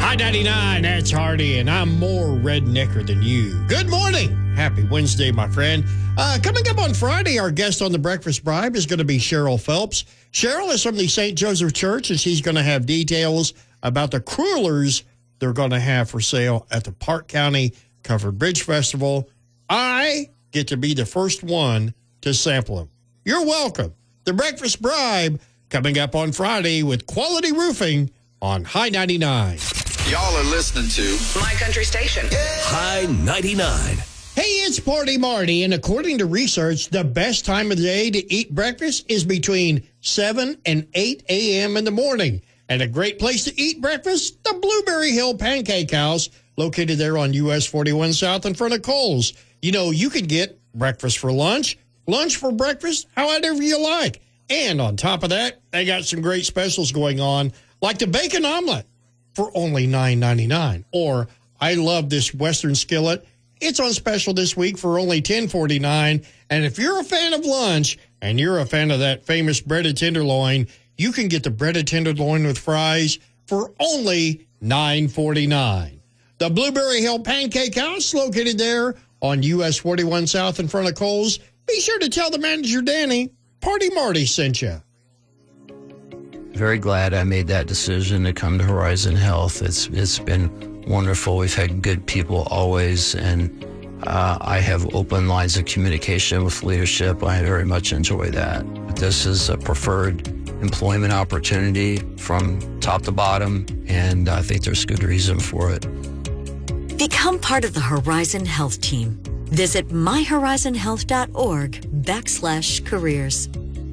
High 99, that's Hardy, and I'm more rednecker than you. Good morning. Happy Wednesday, my friend. Coming up on Friday, our guest on The Breakfast Bribe is going to be Cheryl Phelps. Cheryl is from the St. Joseph Church, and she's going to have details about the crullers they're going to have for sale at the Park County Covered Bridge Festival. I get to be the first one to sample them. You're welcome. The Breakfast Bribe coming up on Friday with Quality Roofing on High 99. Y'all are listening to My Country Station. High 99. Hey, it's Party Marty, and according to research, the best time of the day to eat breakfast is between 7 and 8 a.m. in the morning. And a great place to eat breakfast, the Blueberry Hill Pancake House, located there on US 41 South in front of Kohl's. You know, you could get breakfast for lunch, lunch for breakfast, however you like. And on top of that, they got some great specials going on, like the bacon omelet for only $9.99. Or I love this Western skillet. It's on special this week for only $10.49. And if you're a fan of lunch and you're a fan of that famous breaded tenderloin, you can get the breaded tenderloin with fries for only $9.49. The Blueberry Hill Pancake House, located there on US 41 South in front of Kohl's. Be sure to tell the manager, Danny, Party Marty sent you. Very glad I made that decision to come to Horizon Health. It's been wonderful. We've had good people always, and I have open lines of communication with leadership. I very much enjoy that. This is a preferred employment opportunity from top to bottom, and I think there's good reason for it. Become part of the Horizon Health team. Visit myhorizonhealth.org/careers.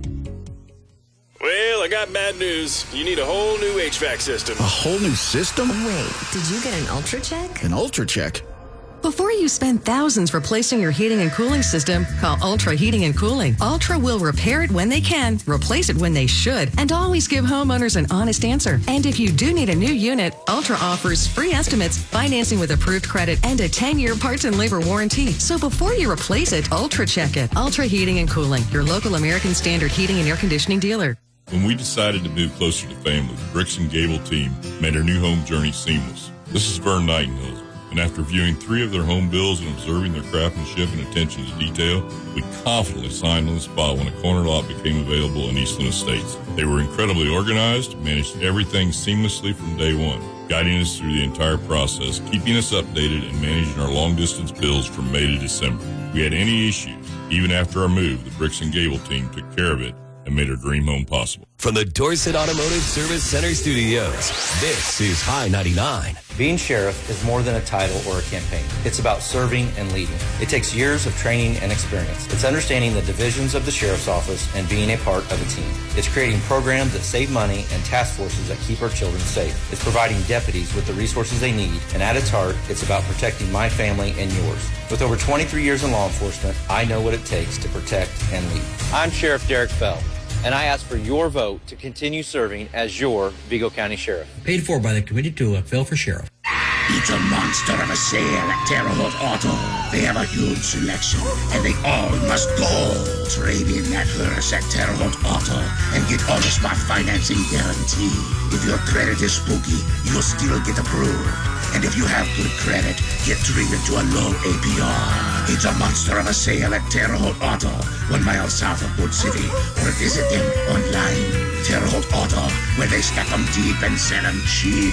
Well, I got bad news. You need a whole new HVAC system. a whole new system? Wait, did you get an Ultra Check? An Ultra Check? Before you spend thousands replacing your heating and cooling system, call Ultra Heating and Cooling. Ultra will repair it when they can, replace it when they should, and always give homeowners an honest answer. And if you do need a new unit, Ultra offers free estimates, financing with approved credit, and a 10-year parts and labor warranty. So before you replace it, Ultra check it. Ultra Heating and Cooling, your local American Standard heating and air conditioning dealer. When we decided to move closer to family, the Bricks and Gable team made our new home journey seamless. This is Vern Nightingale. And after viewing 3 of their home bills and observing their craftsmanship and attention to detail, we confidently signed on the spot when a corner lot became available in Eastland Estates. They were incredibly organized, managed everything seamlessly from day one, guiding us through the entire process, keeping us updated, and managing our long-distance bills from May to December. If we had any issues, even after our move, the Bricks and Gable team took care of it and made our dream home possible. From the Dorset Automotive Service Center Studios, this is High 99. Being sheriff is more than a title or a campaign. It's about serving and leading. It takes years of training and experience. It's understanding the divisions of the sheriff's office and being a part of a team. It's creating programs that save money and task forces that keep our children safe. It's providing deputies with the resources they need. And at its heart, it's about protecting my family and yours. With over 23 years in law enforcement, I know what it takes to protect and lead. I'm Sheriff Derek Fell, and I ask for your vote to continue serving as your Vigo County Sheriff. Paid for by the Committee to Phil for Sheriff. It's a monster of a sale at Terre Haute Auto. They have a huge selection, and they all must go. Trade in that hearse at Terre Haute Auto and get Autospot financing guarantee. If your credit is spooky, you'll still get approved. And if you have good credit, get treated to a low APR. It's a monster of a sale at Terre Haute Auto, 1 mile south of Wood City, or visit them online. Terre Haute Auto, where they stack them deep and sell them cheap.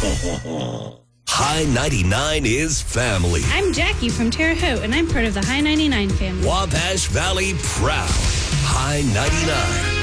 High 99 is family. I'm Jackie from Terre Haute, and I'm part of the High 99 family. Wabash Valley proud. High 99.